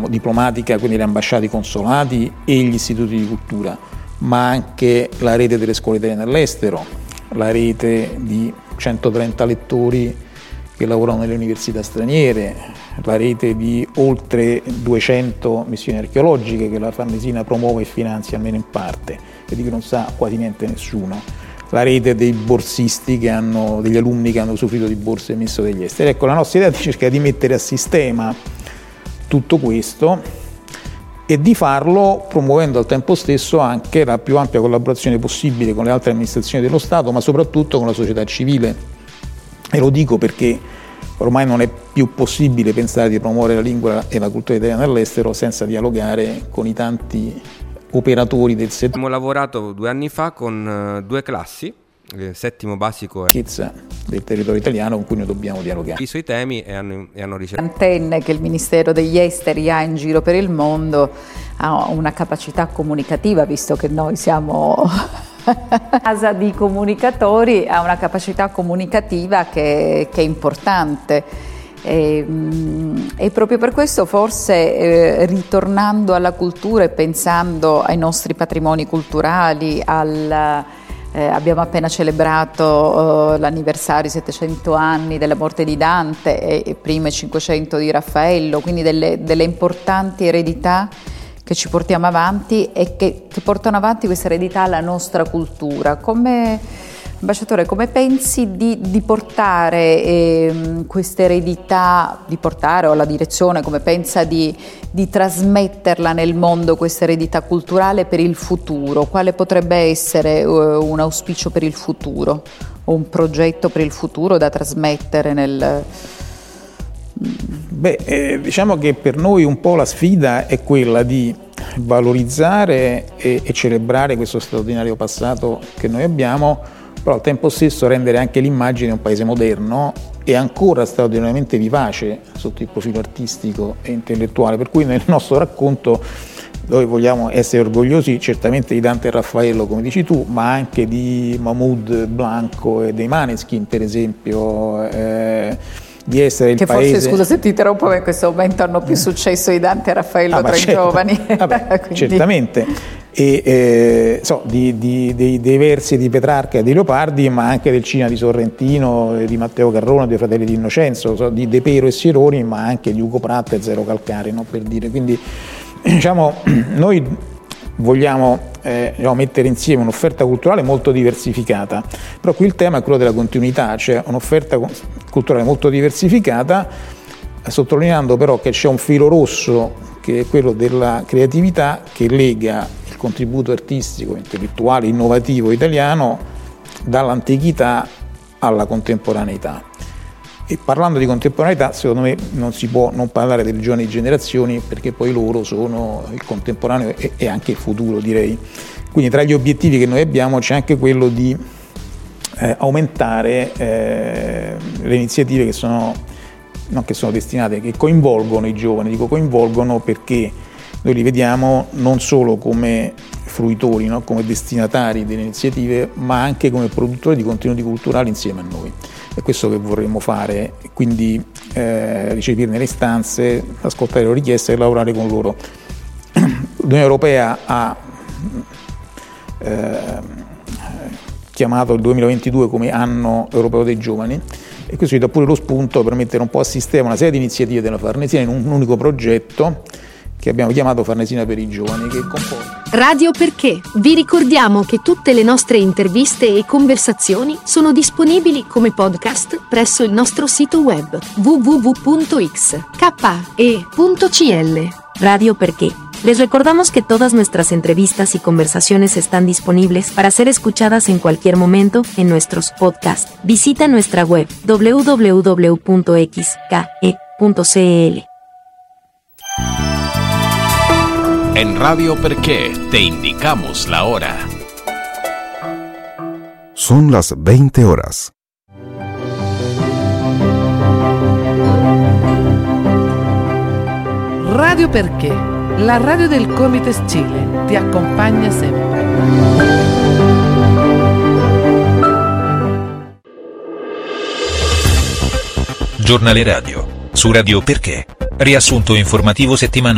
diplomatica, quindi le ambasciate, i consolati e gli istituti di cultura, ma anche la rete delle scuole italiane all'estero, la rete di 130 lettori che lavorano nelle università straniere, la rete di oltre 200 missioni archeologiche che la Farnesina promuove e finanzia almeno in parte, e di cui non sa quasi niente nessuno, la rete dei borsisti degli alunni che hanno usufruito di borse emesse dagli esteri. Ecco, la nostra idea è cercare di mettere a sistema tutto questo e di farlo promuovendo al tempo stesso anche la più ampia collaborazione possibile con le altre amministrazioni dello Stato, ma soprattutto con la società civile. E lo dico perché ormai non è più possibile pensare di promuovere la lingua e la cultura italiana all'estero senza dialogare con i tanti operatori del settore. Abbiamo lavorato 2 anni fa con 2 classi, settimo basico e del territorio italiano, con cui noi dobbiamo dialogare sui temi e hanno ricevuto antenne che il Ministero degli Esteri ha in giro per il mondo, ha una capacità comunicativa, visto che noi siamo casa di comunicatori, ha una capacità comunicativa che è importante. E proprio per questo forse ritornando alla cultura e pensando ai nostri patrimoni culturali, abbiamo appena celebrato l'anniversario, 700 anni della morte di Dante e prima 500 di Raffaello, quindi delle importanti eredità che ci portiamo avanti e che portano avanti questa eredità alla nostra cultura. Ambasciatore, come pensi di portare questa eredità, o la direzione come pensa di trasmetterla nel mondo, questa eredità culturale per il futuro? Quale potrebbe essere un auspicio per il futuro o un progetto per il futuro da trasmettere nel... Diciamo che per noi un po' la sfida è quella di valorizzare e celebrare questo straordinario passato che noi abbiamo, però al tempo stesso rendere anche l'immagine di un paese moderno e ancora straordinariamente vivace sotto il profilo artistico e intellettuale, per cui nel nostro racconto noi vogliamo essere orgogliosi certamente di Dante e Raffaello, come dici tu, ma anche di Mahmoud Blanco e dei Maneskin, per esempio, di essere il paese... Che forse, scusa se ti interrompo, ma in questo momento hanno più successo di Dante e Raffaello tra i giovani. Quindi... Certamente, dei versi di Petrarca e di Leopardi, ma anche del cinema di Sorrentino, di Matteo Carrone, dei Fratelli di Innocenzo, di De Pero e Sironi, ma anche di Ugo Pratt e Zero Calcare, no? Per dire. Quindi diciamo, noi vogliamo mettere insieme un'offerta culturale molto diversificata, però qui il tema è quello della continuità, cioè un'offerta culturale molto diversificata, sottolineando però che c'è un filo rosso che è quello della creatività che lega il contributo artistico, intellettuale, innovativo italiano dall'antichità alla contemporaneità. E parlando di contemporaneità, secondo me non si può non parlare delle giovani generazioni, perché poi loro sono il contemporaneo e anche il futuro, direi. Quindi tra gli obiettivi che noi abbiamo c'è anche quello di aumentare le iniziative che sono destinate, che coinvolgono i giovani. Dico coinvolgono perché noi li vediamo non solo come fruitori, no? Come destinatari delle iniziative, ma anche come produttori di contenuti culturali insieme a noi. È questo che vorremmo fare, quindi ricepirne le istanze, ascoltare le loro richieste e lavorare con loro. L'Unione Europea ha chiamato il 2022 come anno europeo dei giovani, e questo ci dà pure lo spunto per mettere un po' a sistema una serie di iniziative della Farnesina in un unico progetto che abbiamo chiamato Farnesina per i giovani, che comporta Radio Perché. Vi ricordiamo che tutte le nostre interviste e conversazioni sono disponibili come podcast presso il nostro sito web www.xke.cl. Radio Perché. Les recordamos que todas nuestras entrevistas y conversaciones están disponibles para ser escuchadas en cualquier momento en nuestros podcasts. Visita nuestra web www.xke.cl. En Radio Perché te indicamos la hora. Son las 20 horas. Radio Perché, la radio del Comites Chile, ti accompagna sempre. Giornale radio su Radio Perché. Riassunto informativo settimanale.